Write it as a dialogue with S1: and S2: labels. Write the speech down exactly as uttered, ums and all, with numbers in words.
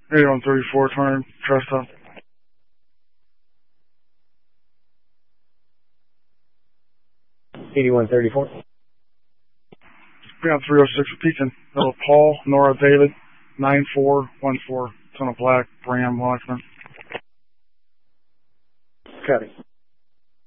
S1: eighty-one thirty-four, twenty, Tresta.
S2: eighty-one thirty-four.
S1: Beyond three oh six, Pekin. Hello, Paul, Nora, David, nine four one four, Ton of Black, Bram, Lockman.
S2: Copy.